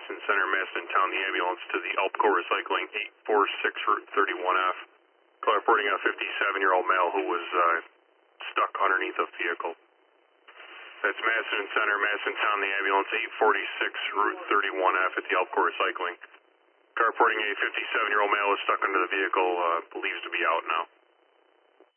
Masson Center, Masson Town, the ambulance to the Elpco Recycling, 846 Route 31F. Call reporting a 57-year-old male who was stuck underneath a vehicle. That's Masson Center, Masson Town, the ambulance, 846 Route 31F at the Elpco Recycling. Car reporting a 57-year-old male is stuck under the vehicle, believes to be out now.